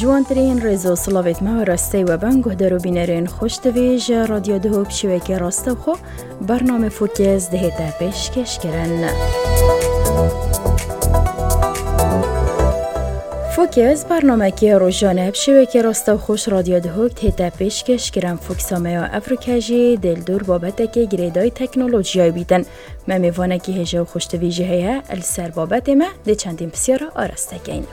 جوانترین رزو صلاویت ما راستی و بنگه درو بینرین خوش دویج رادیو دهوب شویک راسته خو برنامه فوکس دهتا پیشکش کرن. فوکس برنامه که روزانه بشویک راسته خوش رادیو دهوب دهتا پیشکش کرن. فوکسامه و افریکاجی دل دور بابته که گریدای تکنولوژیای بیدن ممیوانه که هجا خوش دویجه هیا السر بابته ما ده چندین بسیار آراسته گین.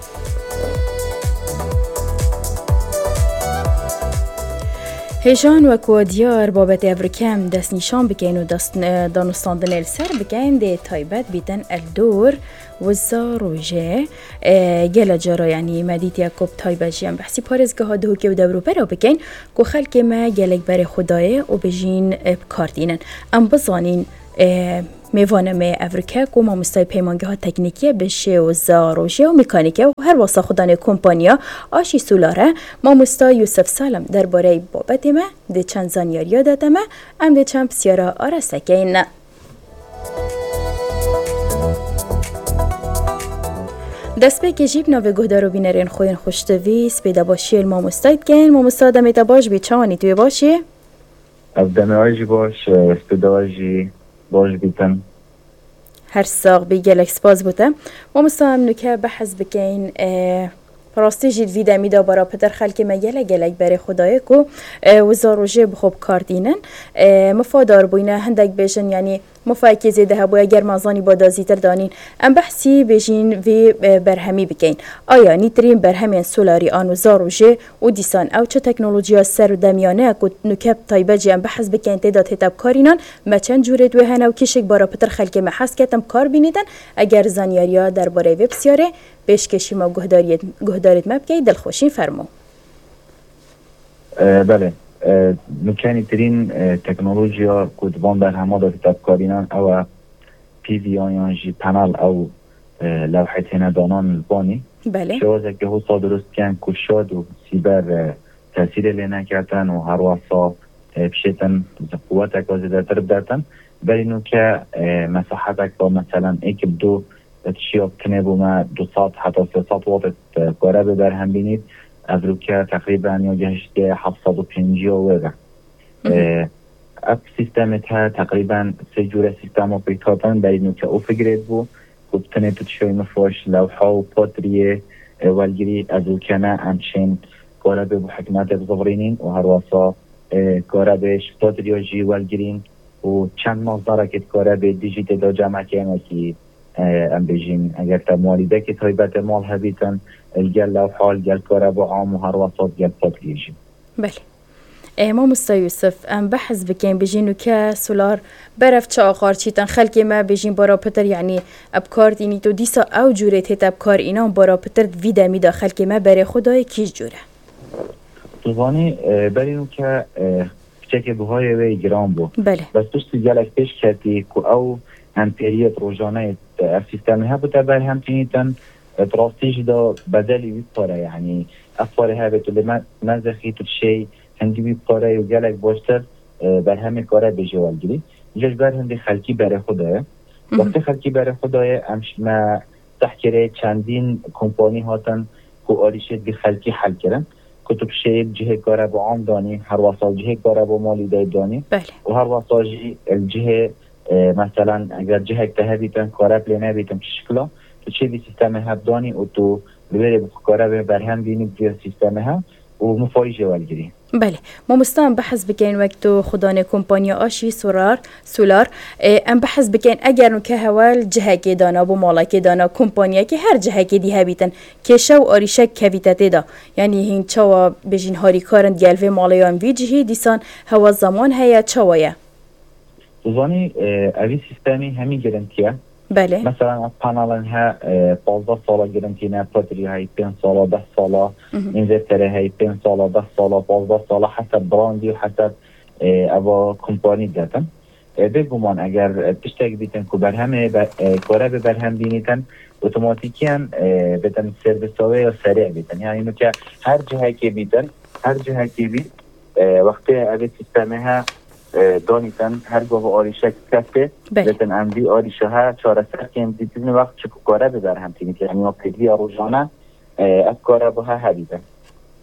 هجان و کودیار بابت افریکام دست نشان بکن و دانستاندن السر بکن ده تایبت بیتن الدور و زاروجه گل جارا یعنی مدیت یکوب تایبت جیم بحثی پارزگاه ها دهو که و دورو برا بکن که خلق ما گلک بر خدایه و بجین بکاردینن ام بزانین میوانه افریقا که ما مستای پیمانگه ها تکنیکیه بشه و زاروجه و میکانیکه و هر واسه خودان کمپانیا آشی سولاره ما مستای یوسف سالم درباره بابت ما ده چند زانیاریا داده ما ام ده چند بسیارا آرسته که این دست به کجیب نوه گهدارو بینرین خوین خوشتوی سپیده باشی ما مستاید کن ما مستای دمیتا باش بیچوانی توی باشی؟ از دمه آجی باش سپیده آجی باش بیتن هر ساق بی گلکس باز بوده و مستام نکه بحث بکن راستی جید ویده میده برا پدر خلک مگله گلک بره خدای کو وزاروجه بخوب کاردینن مفادار بوینه هندک بیشن یعنی مفاکی زیده هبو اگر مازانی بادازی تر دانین ام بحثی بیشین وی برهمی بکن آیا نیترین برهمی سولاری آن وزاروجه و دیسان او چه تکنولوژیا سر و دمیانه که نکب تایبه جی ام بحث بکن تعداد هتاب کارینان ما چند جوره دوه هنو کشک برا پدر خلک محس کتم کار بینیدن اگر زانیاریا درباره وی بسیاره پیشکشی ما گهداریت ما بگید دلخوشین فرمو. بله مکانی ترین تکنولوژیا کدوم در همه داد تبکارینان او پی وی آنجی پنل او لوحه تندانان بانی بله شوازه که هو درست کن کشاد و سیبر تاثیر لینه کردن و هر واسا بشیتن قوت اکازیده تر بدتن بلی نو که مساحت اکبر مثلا ایک دو تشیاب کنه بوما 200 حتی 300 وات کاره ببر هم بینید از رو که تقریبا یا گشته 750 وره اپ سیستمت ها تقریبا 3 جوره سیستم رو پیتاتن برای نو که او فگرید بو گفتنه تو تشوی مفاش لوحه و پاتریه والگیری از رو که نه همچین کاره به حکمت بزورینین و هر واسا کاره بهش پاتریا جی والگیرین و چند مصدر که کاره به دیجیت دا جمع کنه که ام بجین اگر تموالیده که تایبت مال هبیتن الگل لوحه الگل کاره با عام و هر واسط گل پاتریجی بله ما مستا یوسف ام بحث بکن بجینو که سولار برف چه آخار چیتن خلکی ما بجین برا پتر یعنی ابکار دینی تو دیسا او جوره تیت ابکار اینا برا پتر ویده میده خلکی ما بره خدای کیش جوره دوانی برینو که چکه بهای وی گرام بو بله بس توستی گلک پیش کردی که او امپریت روزانه سیستم ها بوده بر هم تینیتن تراستیج دا بدلی بیپاره یعنی افاره ها بتوله منزخی تو شی هندی بیپاره و گلک باشتر بر همه کاره بجوال گیری جاش بر هندی خلکی بر خدایه وقتی خلکی بر خدایه امش ما تحکیره چندین کمپانی هاتن که آلیشت بی خلکی حل کرن کتب شی جهه کاره با عام دانی هر واسال جهه کاره با مالی دانی بله و هر واسال جهه مثلا اگر جهه که بیتن کاره پلینه بیتن چه شکلا تو چه بی سیستم هبدانی و تو ببری کاره بر هم بینی بی سیستم ها و مفایی جوال گیری بله ما مستان بحث بکن وقتو خدانه کمپانیا آشی سولار ام بحث بکن اگر نو که هوال جهه که دانا بو مالا که دانا کمپانیا که هر جهه که دی هبیتن که شو آریشک کویتته دا یعنی هین چوا بجین هاری کارن گلوه مالایان وی جهی دیسان هوا زمان هیا چوایه دوزانی اوی سیستمی همی گرنتیه بله مثلا پانالن ها 15 ساله گرنتی نه پاتری های 5 ساله 10 ساله اینورتر های 5 ساله 10 ساله 15 ساله حسب براندی و حسب اوا کمپانی دادن بگمان اگر پشتک بیتن که بر همه کاره بر هم بینیتن اتوماتیکیان بدن سرویس یا سریع بیتن یعنی اینو که هر جهه که بیتن هر جهه که بیت وقتی اوی سیستمه ها دانیتن هر گوه آریشه کسته بتن اندی آریشه ها چاره سر که امدیدین وقت چکو کاره ببر هم تینید یعنی ما پیدوی روزانه از کاره با ها هدیدن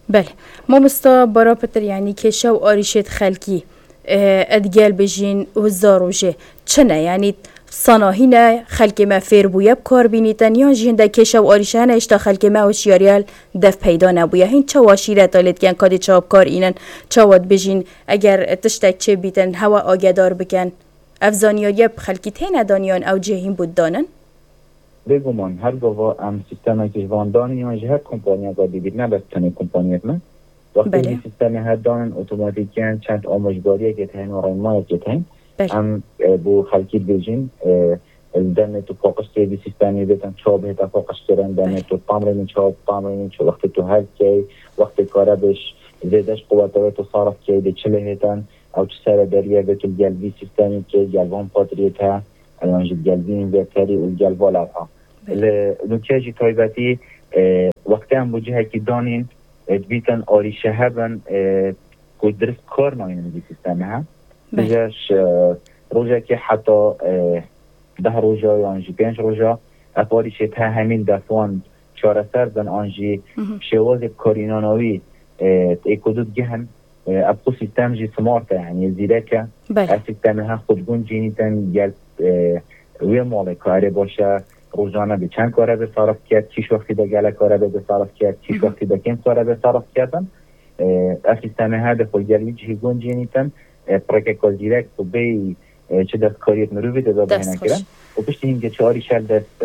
بله ما مستا برا پتر یعنی که شو آریشت خلکی ادگال بجین و زاروجه چنه یعنی صناهینه خلک ما فیر بویه بکار بینیدن یا جینده که شو آریشه هنه اشتا خلک ما و شیاریال دف پیدا نبویه هین چه واشیره تالید گن کادی چاب کار اینن چه واد بجین اگر تشتک چه بیتن هوا آگدار بکن افزانیاریه بخلکی تینه دانیان او جهین بود دانن بگمان هر گواه ام سیستم که واندانی یا هر کمپانی ها بید نه بس تنه کمپانیت من وقتی این سیستم هر دانن اتوماتیکیان چند آموزگاریه که تهین و رایمایه که تهین ام بو خلکی بیجین دنه تو فوقش تیدی سیستمی بیتن چوب هتا فوقش کرن دنه تو تامرین چوب تامرین چوب وقتی تو هر کی وقتی کاره بش زیدش قوته تو صارف کی دی چله هتن او چه سر دریه بیتو گلبی سیستمی که گلوان پاتریت ها الان جد گلبین بیتری و گلوالات ها لنکیجی تایبتی وقتی هم بوجه که دانین بیتن آریشه هبن که درست کار ناینن دی سیستمی ها بجاش روزه که حتی 10 روزه یا انجی 5 روزه اپاریشه تا همین دفعان چارسر بن آنجی شواز کارینانوی اکودود گهن ابقو سیستم جی سمارته یعنی زیره که سیستم ها خودگون جینیتن گل وی مال کاره باشه روزانه به چند کاره به صرف کرد چیش وقتی به گله کاره به صرف کرد چیش وقتی به کم کاره به صرف کردن سیستم ها به خود گلوی جیگون جینیتن پرکه کل دیرکت و بی چه دست کاریت مروی ده داده هنه کرن و پشتی هنگه چهاری شل دست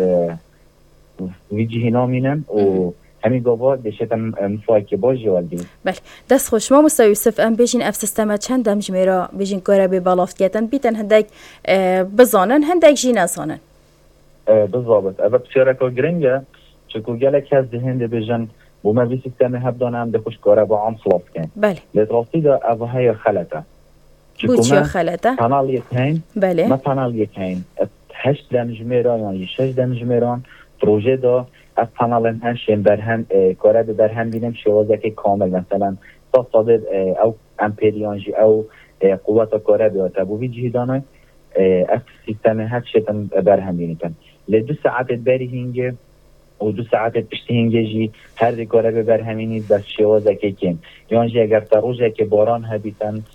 ویجی هنا مینن و همین گواه دشتن مفایی که باش جوال دیم بله دست خوش ما مستا یوسف ام بیجین اف سیستم چند دم جمیرا بیجین کاره بی بالافت کتن بیتن هندک بزانن هندک جی نزانن بالضبط اول بسیاره که گرنگه چکو گله که از دهنده بیجن بو ما بی سیستم هب دانم ده خوش کاره با عام صلاف کن بله لطرافتی ده اوهای خلطه بوچیا خلطه کانال یکین بله ما کانال یکین 8 دمجمیران یا 6 دمجمیران پروژه دا از کانال هنشیم در هم کاره در هم بینم شوازه که کامل مثلا صادر او امپریانجی او قوت کاره بیاته بو ویجی دانای از سیستم هک شتن در هم بینیتن ل2 ساعت بری هنگه و 2 ساعت پشتی هنگه جی هر کاره بر همینید بس شوازه که کم یعنی اگر تا روزه که باران هبیتن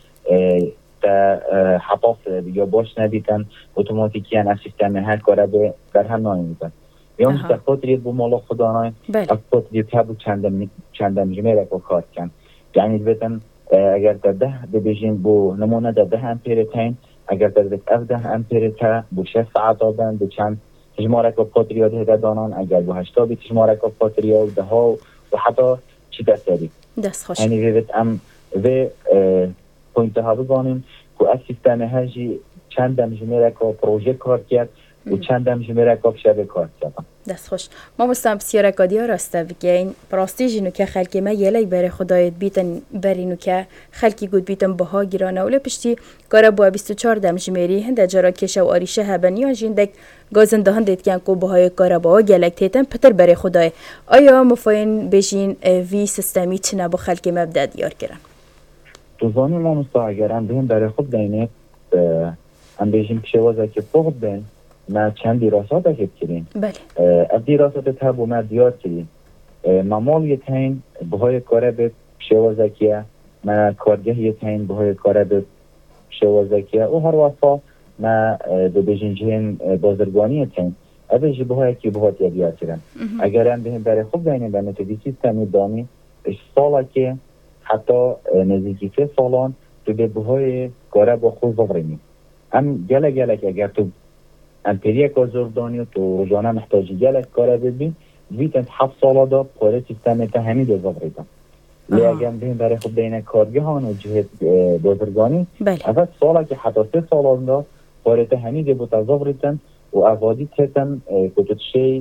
تا حطاف یا باش ندیتن اتوماتیکیان از سیستم هر کاره بر هم نایمیتن یا اون خاطری بو مالا خدا نه از خاطری تابو چندم جمعه رو کار کن یعنی بیتن اگر تا 10 ببیجین بو نمونه دا 10 امپیر تاین اگر تا 10 امپیر تا بو 6 ساعت آدن به چند تجماره که خاطری ها ده دانان اگر بو 8 بی تجماره که خاطری ها ده ها و حتی چی دستاری دست خوش یعنی بیت ام و پوینت ها بگانیم که از سیستم هجی چندم جمعه که پروژه کار کرد و چندم جمعه که شبه کار کردم دست خوش ما مستم بسیار کادیا راسته بگین پراستی جنو که خلکی ما یلی بر خدایت بیتن برینو که خلکی گود بیتن بها گیرانه ولی پشتی کارا با 24 دم جمعی هنده جرا کشه و آریشه هبنی یا جیندک گازنده هندید که انکو بهای کارا با گلک تیتن پتر بر خدای آیا مفاین بجین وی سیستمی چنه با خلکی ما بده دیار کرن تو زانی ما مستعگرم بهم برای خود دینه هم بجین پشوازه که فوق بین ما چند دراسات اکید کریم بله از دراسات تابو ما دیار کریم ما مال یتین بهای کاره به شوازکیه ما کارگه یتین بهای کاره به شوازکیه و هر وقتا ما دو بجنجین بازرگانی یتین اوه جی بهای که بهای دیار کرن اگر هم بهم برای خوب دینیم به نتیجی سیستمی دانی سالا که حتی نزدیکی 3 سالان تو به بهای کاره با خود ظهرینیم هم گلک اگر تو امپریه که زردانی و تو روزانه محتاجی گلک کاره ببین ویتن 7 سالا دا پاره سیستم تا همین دو زغریدن لیاگم بین برای خود دینه کارگه هان و جهت بازرگانی اول سالا که حتی 3 سالان دا پاره تا همین دو زغریدن و اوادی تیتن کتوت شی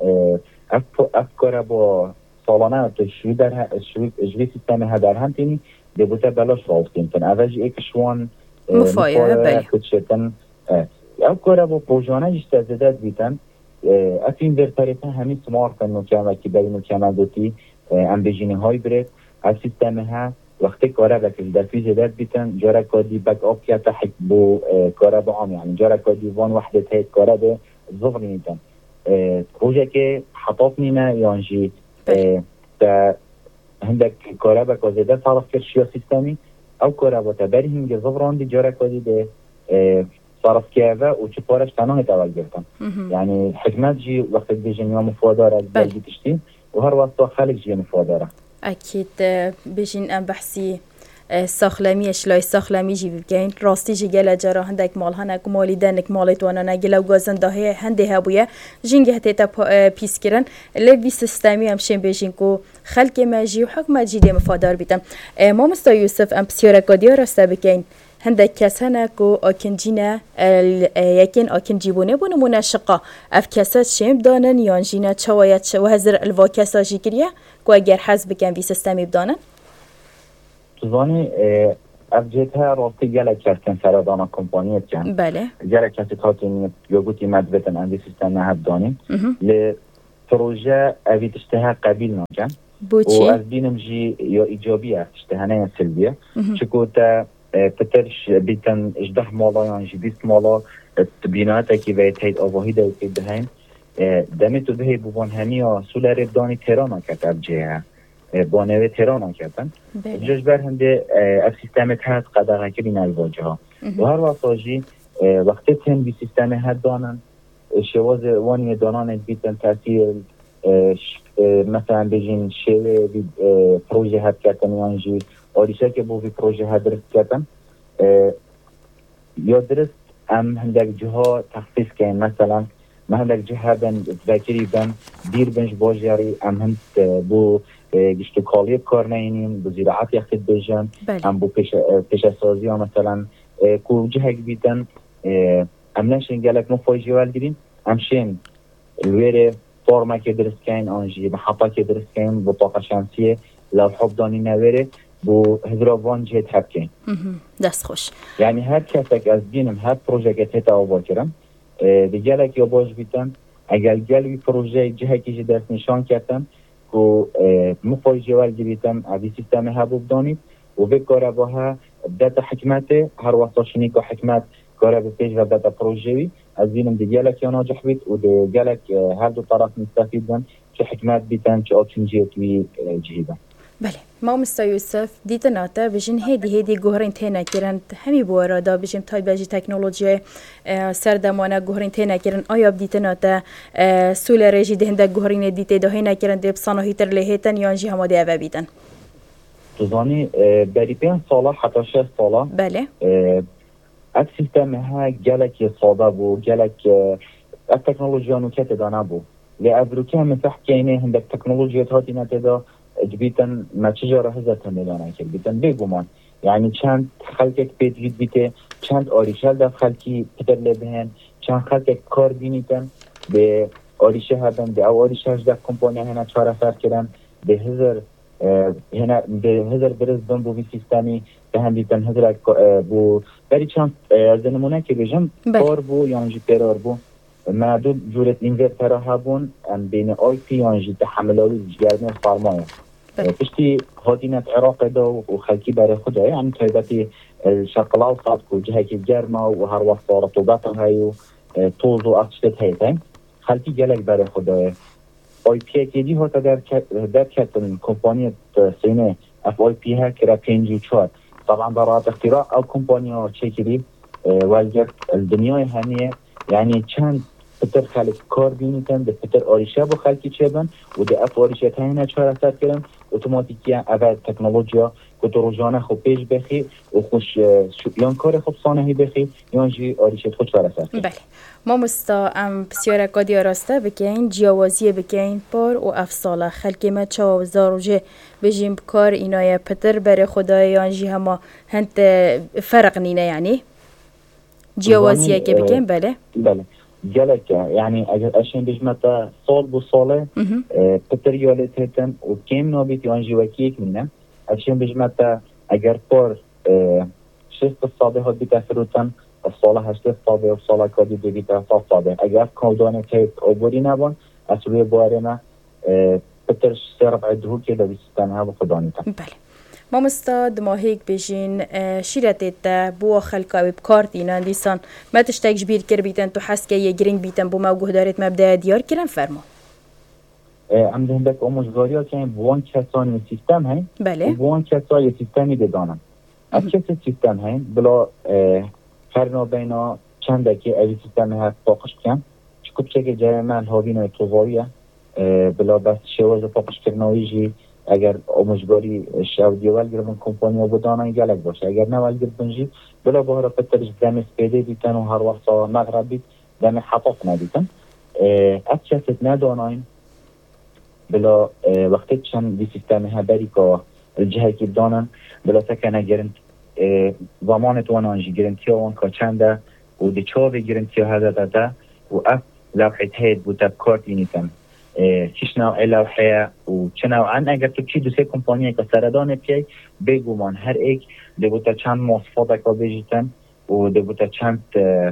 افکاره با سالانه تو شوی سیستم ها در هم تینی دو بوتا بلاش راستیم تن اوج ایکشوان مفایه کتشتن او کاره با پروژانه جشت زدد بیتن افین برطریقه همین سمارت نوکمه که بری نوکمه دوتی ام بجینه های برد از سیستم ها وقتی کاره بکر دفی زدد بیتن جاره کادی بک آپ که تحک بو کاره با عام یعنی جاره کادی وان وحده تایید کاره به ظهر نیتن روژه که حطاف نیمه یانجی تا هندك كهرباء كوزيدة صارف كرشيا سيستمي أو كهرباء تبري هنجي زفران دي جارة كوزيدة صارف كيفا وشفارش تناه تاول جرتن يعني حكمت جي وقت بيجي يوم مفادارة بلدي تشتين وهر واسطة خالق جي مفادارة أكيد بيجين أم بحثي ساخلمی اشلای ساخلمی جی بگین راستی جی گله جرا هندک مال هنک مالی دنک مالی توانه نگیل و گازن داهی هنده هبویه جنگه هتیتا پیس کرن لوی سیستمی همشین بیشین کو خلق ماجی و حکم جیدی مفادار بیتم ما مستا یوسف ام بسیاره کادیا راسته بگین هندک کس هنک و آکنجینه یکین آکنجیبونه بونه منشقه اف کسات شیم دانن یان جینه چوایت و هزر الوا کسا جی کریه کو اگر حزب بکن وی سیستمی بدانن زانی افجتها راستی گله کردن سردانا کمپانیت کن بله گله کسی کاتونی یوگوتی مدبتن اندی سیستم نهب دانیم ل پروژه اوید اشتها قبیل نکن بوچی و از بینم جی یا ایجابیه اشتها نه سلبیه چکو تا پترش بیتن اجده مالا یا جی 20 مالا بیناته که وید هید آواهی دوکی دهین دمیتو دهی بوان همیا سولر دانی تهران کرد افجه بانوی تهران کردن جوش بر هنده اف سیستمت هست قدر کردین الواجه ها و هر وقتاجی وقتی تن بی سیستم هست دانن شواز وانی دانان بیتن تاثیر مثلا بجین شوه پروژه هست کردن یانجی آریشه که بو بی پروژه هست درست کردن یا درست ام هندک جها تخصیص کن مثلا ما هندک جها بن ذاکری بن دیر بنج باجاری ام هند بو گشت کالی کار نینیم بو زراعت یخت بیجن ام بو پیش سازی ها مثلا کو جهک بیتن ام نشین گلک مفاجی والگیرین امشین الویر فرما که درست کن آنجی محطه که درست کن بو طاقه شمسیه لو حب دانی نویره بو هدروان جهت حب کن دست خوش یعنی هر کسک از بینم هر پروژه که تیتا آوا کرم دیگلک یا باش بیتن اگر گلوی پروژه جهکی جه درست نشان کردن و مفاجئه والگیریتم عوی سیستم هبوب دانید و به کار باها بدات حکمت هر واسطشونی که حکمت کار به پیش و بدات پروژه‌ای از اینم دیگلک یا ناجح بید و دیگلک هر دو طرف مستفیدن چه حکمت بیتن چه آپشنجیت وی جهیدن بله ما مستا یوسف دیدن آتا بجین هدی گوهرین تینا کرن همی بوارا دا بجیم تای بجی تکنولوژی سردمانه گوهرین تینا کرن آیا دیدن آتا سول رژی دهنده گوهرین دیده دا هینا کرن دیب صانوهی تر لهیتن یانجی همه دی اوه بیدن تزانی بری 5 ساله حتی 6 ساله بله اک سیستم ها گلک ساده بو گلک اک تکنولوژی نوکت دانه بو لابروکه مسح کینه هندک تکنولوژیات هاتی نتدا جبیتن ما چجوره هزت میلیونه که بیتن بگومان یعنی چند خلقک پیدید بیته چند آریشل دف خلقی پتر لبهن چند خلقک کار بینیتن به آریشه هدن به او آریشه دف کمپانی هنه چهار سر کردن به هزار برز دن بو بی سیستمی به هم بیتن هزار بو بری چند از نمونه که بجم کار بو یعنی پیرار بو معدود جورت اینورتر ها بون بین آی پی یعنی تحملاوی جگرمی فرمایه پشتی هادینت عراق دا و خلکی برای خدا یعنی تایبتی الشرق الاوسط کو جهه که گرما و هر وقت رطوبت های و توز و افشتت هایتن خلکی گلک برای خدا آی پی که دی ها تا در کتن کمپانی سینه اف آی پی ها که را 54 طبعا برات اختراع او کمپانی ها چه کلی والجب الدنیای همیه یعنی چند پتر خلق کار بینیتن ده پتر آریشه با خلقی چه بن و ده اف آریشه تایینه چهار اثر کردن اتوماتیکی اول تکنولوژیا که تو روزانه خوب پیش بخی و خوش یان کار خوب سانهی بخی یان جی آریشه خود چهار اثر کردن بله ما مستا ام بسیار کادی راسته بکین جیاوازی بکین پار و افصاله خلقی ما چاوزار و جه بجیم کار اینای پتر بر خدای یان جی هما هنت فرق نینه یعنی جیاوازیه که بکین بله جلك يعني عشان بجمتا صال بصالة بتريالت هتن وكيم نابيت يانجي وكيك منا عشان بجمتا اگر بار شست الصابه هاد بتاثروتن الصالة هشت الصابه والصالة كادي بيتا صابه اگر كودانه تيت عبوري نبان اسوي بارنا بترش سرب عدهو كده بيستانها بخدانيتا بله ما مستاد ماهيك بيجين شيرتت بو خلقا بكارت اینا دیسان ما تشتاق جبير كر بيتن تو حس كي يجرين بيتن بو موجه دارت مبدا ديار كرن فرما ام هندک آموزگاری ها که این بوان کسانی سیستم هست بله بوان کسانی سیستمی بدانن از کسی سیستم هست بلا فرنا بینا چند که اوی سیستم هست پاقش کن چکو بچه که جرمه الهابین توضاویه بلا بس شواز پاقش کرناوی جی اگر آموزگاری شاو دیوال گربن کمپانیا بدانن گلک باشه اگر نوال گربن جی بلا بهارا پترش دم سپیده بیتن و هر وقت مغرب بیت دم حطاف ندیتن از کسی نداناین بلا وقتی چند دی سیستم ها بری که الجهه که بدانن بلا تکنه گرنت زمانت وانانجی گرنتی وان که چنده و دی چاوی گرنتی ها داده و اف لوحه هید بوده بکارت اینیتن چیش نوع لوحه و چه نوعا اگر تو چی دوسته کمپانیه که سردان پیای بگو من هر ایک دی بوده چند مواصفات که بجیتن و دی بوده چند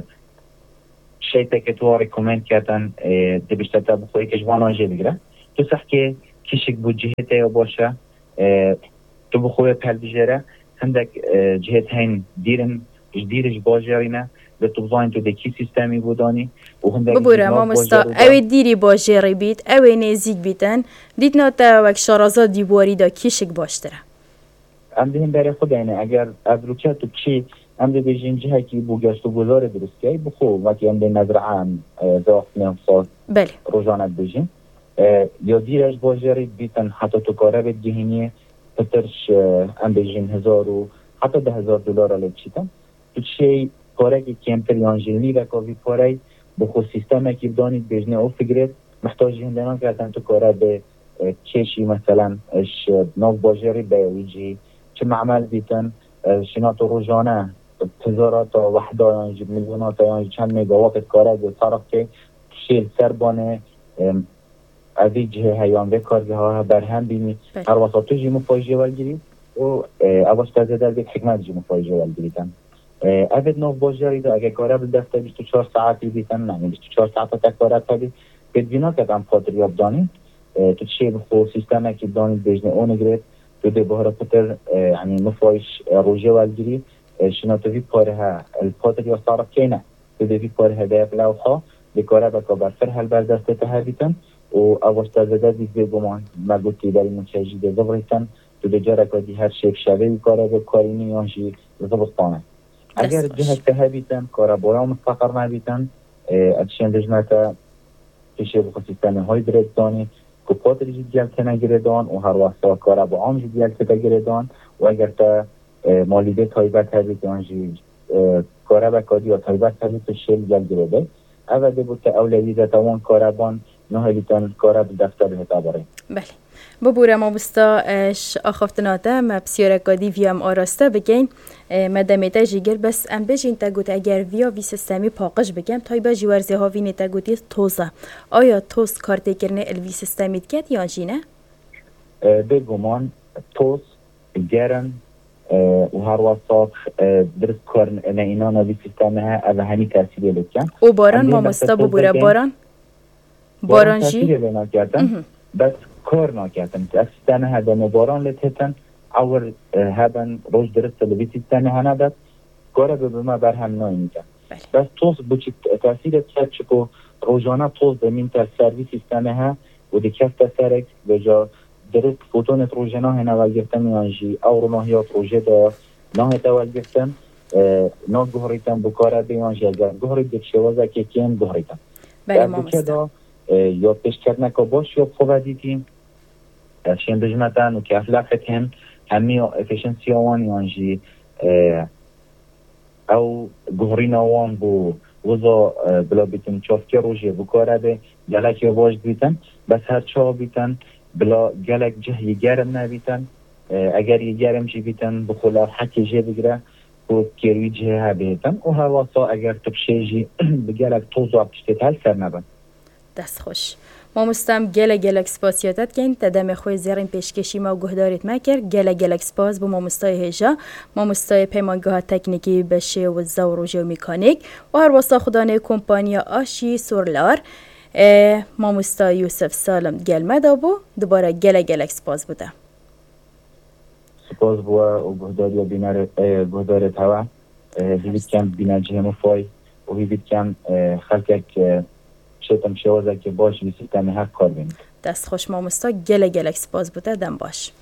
شیطه که تو ریکومند کردن دی بیشتر تا بخوایی که جوانانجی بگیره تو سحكي كيشك بو جهته يا باشا تو بخويا بهال بجرة عندك جهت هين ديرن جديرج باجرينا لتوزاين تو دكي سيستمي بوداني وهندك ببورا ما مستا اوي ديري باجري بيت اوي نزيك بيتن ديتنا تا وك شارازا ديبواري دا كيشك باشتره ام دهن برای خود اینه اگر ابروکه تو چی ام ده بیجین جهه که بو گشت و گذار درست که بخو وقتی ام ده نظرعان زاخت نفصال روزانت بیجین یا دیرش باجرید بیتن حتی تو کاره بید گهینیه پترش ام بیجین 1000 و حتی $10,000 لید چیتن تو چی کاره که کمتر یانجلنی رکاوی کاره بخو سیستم که بدانید بیجنه او فکرت محتاج هندنان کردن تو کاره به کشی مثلا اش ناف باجری به ویجی چه معمل بیتن شنات روزانه هزارات تا وحده یعنی میلیونات یعنی چند مگاوات کاره به طرف که شیل سربانه از این جهه هیان به کارگه ها برهم بینی هر وسط تو جیمو فایجه والگیری و اواز تازه در بیت حکمت جیمو فایجه والگیریتن اوید ناف باجری دا اگه کاره بلدفته 24 ساعتی بیتن نه 24 ساعت تا کاره تابی بدبینا که هم خاطر یاب دانی تو چه بخو سیستم که دانید بجنه اون گرفت تو ده بهارا پتر یعنی نفایش روژه والگیری شناتوی پاره ها الپاتر یا صارف کینه تو ده پاره ها ده بلاوها بکاره بکا برفر هل بردسته ته بیتن و اواستا زده دیگ بگمان مگوتی داری منچهجی ده زبریتن تو ده جارکا دی هر شیف شوه بکاره بکارینی یانجی زبستانه اگر جهت ته بیتن کاره بایا مستقر نبیتن ادشین دجنتا پیشه بخو سیستم های درستانی که پاتر جید گلته نگیردان و هر وقتا کارا با عام جید گلته نگیردان و اگر تا مالیده تایبت هبید یانجی کارا بکادی یا تایبت هبید تو شیل گل گیرده اوله بود که اولویده توان کارا بان نهایلیتان کارا به دفتر هتا باره بله ببوره ما بستا آخفتناته ما بسیارکادی ویم آراسته بگین مدامیتا جیگر بس ام بجین تگوت اگر وی سیستمی پاقش بگم تایبا جوارزی ها وینی تگوتی توزه آیا توز کارتی کرنه الوی سیستمیت کد یا جینه؟ بگمان توز گرن و هر واسط درست کارن اینا نوی سیستمه ها او همی تاثیری لکن او باران ما مستا ببوره باران جی؟ تاثیری لینا کردن بس کار نکردن که سیستم ها دم باران لطهتن اور هبن روز درست لوی سیستم ها نداد کار به ما برهم ناینیدن بس توز بچی تاثیر کرد چکو روزانه توز دمین تا سرویس سیستم ها و دی کفت سرک و جا درست فوتون روزانه ها نوال گفتن یانجی او روناهیات روزه دا ناه دوال گفتن نا گهریتن بکاره بیانجی اگر گهری دیک شوازه که کیم گهریتن بله ما مستا یا پیش کردن که باش یا خوبادیتیم شین بجمتن و که افلاقت هم همی افیشنسی آوان یانجی او گهرین آوان بو وضا بلا بیتن چافکی روژه بکاره بی گلک یا باش بیتن بس هر چا بیتن بلا گلک جه یه گرم نبیتن اگر یه گرم جی بیتن بخلا حکی جه بگره و کروی جه ها بیتن و هواسا اگر تبشه جی بگلک توزو ابتشتت هل سر نبن دست خوش ما مستم گله سپاسیاتت کن تدم خوی زیرین پیشکشی ما گهدارت مکر گله سپاس با ما مستای هجا ما مستای پیمانگاه تکنیکی بشه و زوروجی و میکانیک و هر واسا خدانه کمپانیا آشی سورلار ما مستای یوسف سالم گل مدابو دوباره گله سپاس بوده سپاس بوا و گهداری گهدارت هوا هیوید کم بینا جه مفای و هیوید کم خلقک شتم شوازه که باش وی سیستم هک کار بینید. دست خوش مامستا گلک سپاس بوده دم باش.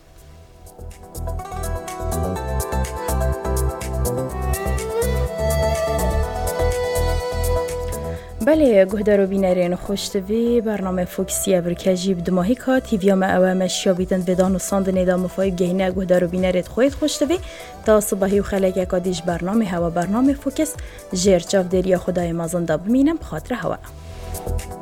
بله گهدارو بینرین خوشتوی برنامه فوکسیه برکجی بدماهی که تیویا ما اوامه شیابیدن بدان و ساند ندام فایب گهینه گهدارو بینرید خوید خوشتوی تا صبحی و خلقه کادیش برنامه هوا برنامه فوکس جیر چاف دریا خدای مازن دا بمینم بخاطر هوا.